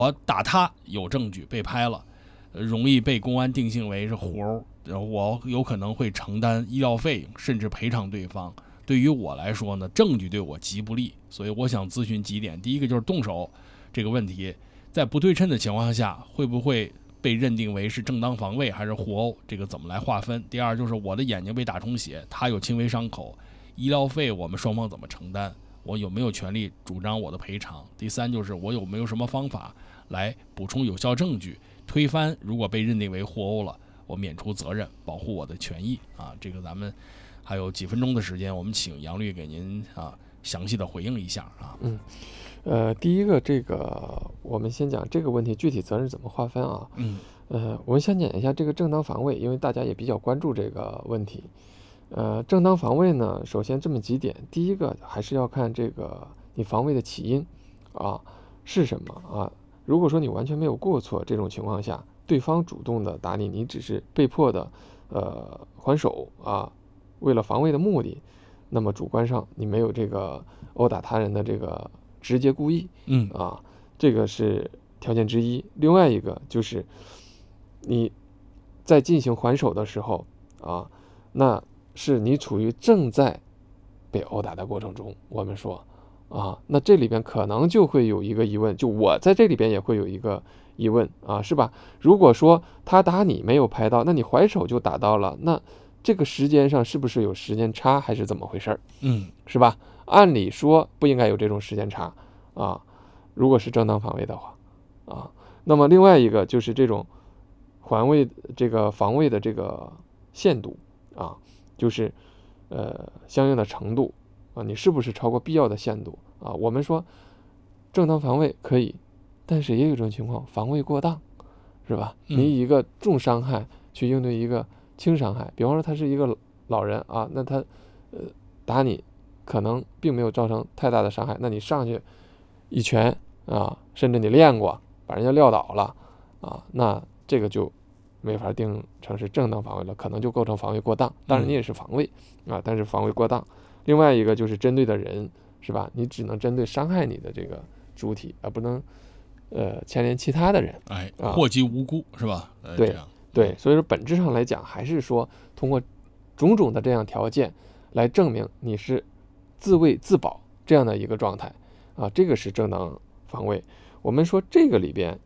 我打他有证据被拍了，容易被公安定性为是活儿，我有可能会承担医疗费用，甚至赔偿对方。对于我来说呢，证据对我极不利，所以我想咨询几点。第一个就是动手这个问题，在不对称的情况下，会不会被认定为是正当防卫还是互殴？这个怎么来划分？第二就是我的眼睛被打充血，他有轻微伤口，医疗费我们双方怎么承担？我有没有权利主张我的赔偿？第三就是我有没有什么方法来补充有效证据，推翻如果被认定为互殴了，我免除责任，保护我的权益啊！这个咱们还有几分钟的时间，我们请杨律给您详细的回应一下啊。 第一个这个我们先讲这个问题具体责任怎么划分啊？我们先讲一下这个正当防卫，因为大家也比较关注这个问题。正当防卫呢，首先这么几点，第一个还是要看这个你防卫的起因是什么啊？如果说你完全没有过错，这种情况下，对方主动的打你，你只是被迫的还手为了防卫的目的，那么主观上你没有这个殴打他人的这个直接故意，这个是条件之一。另外一个就是你在进行还手的时候那是你处于正在被殴打的过程中，我们说那这里边可能就会有一个疑问，就我在这里边也会有一个疑问是吧？如果说他打你没有拍到，那你还手就打到了，那这个时间上是不是有时间差，还是怎么回事？是吧？按理说不应该有这种时间差如果是正当防卫的话那么另外一个就是这种防卫的这个限度就是相应的程度你是不是超过必要的限度我们说正当防卫可以，但是也有一种情况，防卫过当，是吧？你以一个重伤害去应对一个轻伤害，比方说他是一个老人那他打你可能并没有造成太大的伤害，那你上去一拳甚至你练过把人家撂倒了那这个就没法定成是正当防卫了，可能就构成防卫过当。当然你也是防卫但是防卫过当。另外一个就是针对的人，是吧？你只能针对伤害你的这个主体，而不能牵连其他的人， 祸及无辜，是吧？ 对，所以说本质上来讲，还是说通过种种的这样条件来证明你是自卫自保这样的一个状态这个是正当防卫。我们说这个里边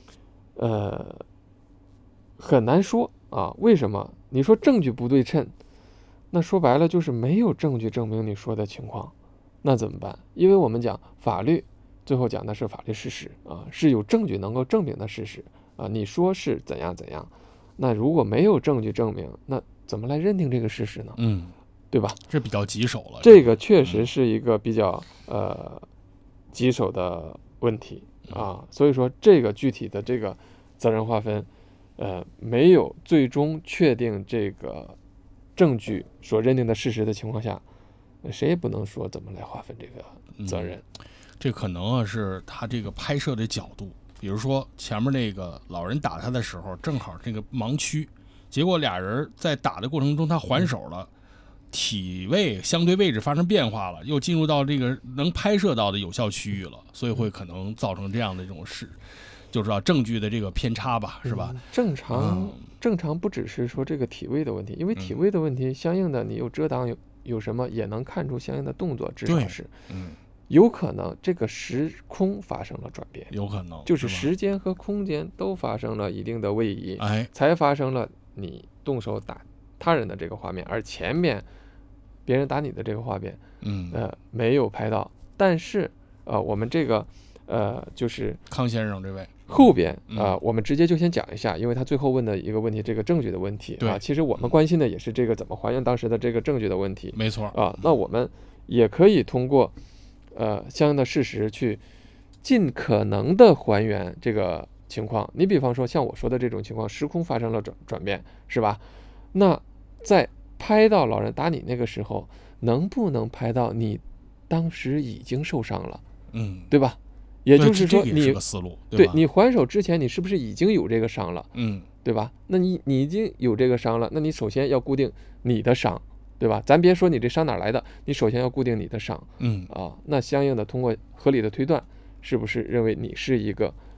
很难说为什么？你说证据不对称，那说白了就是没有证据证明你说的情况，那怎么办？因为我们讲法律最后讲的是法律事实是有证据能够证明的事实你说是怎样怎样，那如果没有证据证明，那怎么来认定这个事实呢？对吧？ 这比较棘手了。 这个确实是一个比较棘手的问题所以说这个具体的这个责任划分没有最终确定这个证据所认定的事实的情况下，谁也不能说怎么来划分这个责任。 这可能是他这个拍摄的角度，比如说前面那个老人打他的时候正好这个盲区，结果俩人在打的过程中他还手了，体位相对位置发生变化了，又进入到这个能拍摄到的有效区域了，所以会可能造成这样的这种事，就是证据的这个偏差吧，是吧？ 正常不只是说这个体位的问题，因为体位的问题相应的你有遮挡有什么也能看出相应的动作，至少是有可能这个时空发生了转变， 有可能就是时间和空间都发生了一定的位移才发生了你动手打他人的这个画面，而前面别人打你的这个画面没有拍到。但是我们这个就是康先生这位后边我们直接就先讲一下，因为他最后问的一个问题，这个证据的问题其实我们关心的也是这个怎么还原当时的这个证据的问题。 没错那我们也可以通过相应的事实去尽可能的还原这个情况。你比方说像我说的这种情况，时空发生了转变，是吧？那在拍到老人打你那个时候，能不能拍到你当时已经受伤了？对吧？也就是说你思路对你还手之前你是不是已经有这个伤了？对吧？那你已经有这个伤了，那你首先要固定你的伤，对吧？咱别说你这伤哪来的，你首先要固定你的伤那相应的通过合理的推断，是不是认为你是一个